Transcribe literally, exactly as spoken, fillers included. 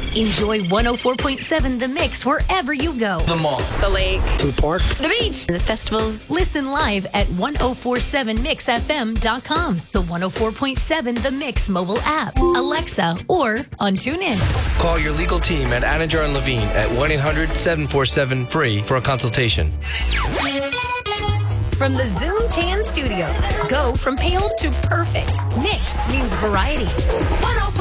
Enjoy one oh four point seven The Mix wherever you go. The mall. The lake. The park. The beach. The festivals. Listen live at ten forty-seven mix f m dot com, the one oh four point seven The Mix mobile app, Alexa, or on TuneIn. Call your legal team at Anajar and Levine at one eight hundred seven four seven free for a consultation. From the Zoom Tan Studios, go from pale to perfect. Mix means variety.